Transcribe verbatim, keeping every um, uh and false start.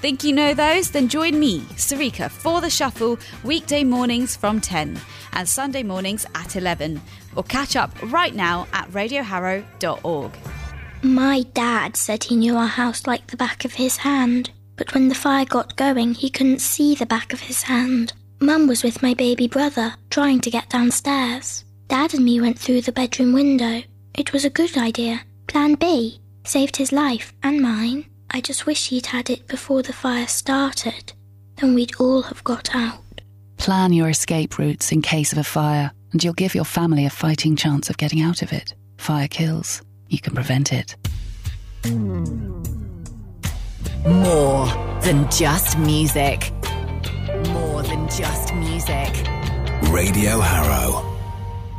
Think you know those? Then join me, Sarika, for The Shuffle, weekday mornings from ten and Sunday mornings at eleven. Or catch up right now at radio harrow dot org. My dad said he knew our house like the back of his hand, but when the fire got going, he couldn't see the back of his hand. Mum was with my baby brother, trying to get downstairs. Dad and me went through the bedroom window. It was a good idea. Plan B. Saved his life and mine. I just wish he'd had it before the fire started. Then we'd all have got out. Plan your escape routes in case of a fire, and you'll give your family a fighting chance of getting out of it. Fire kills. You can prevent it. More than just music. More than just music. Radio Harrow.